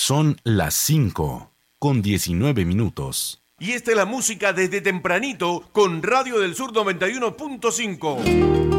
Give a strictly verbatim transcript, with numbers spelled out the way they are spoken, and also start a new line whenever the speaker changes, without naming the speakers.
Son las cinco con diecinueve minutos.
Y esta es la música desde tempranito con Radio del Sur noventa y uno punto cinco.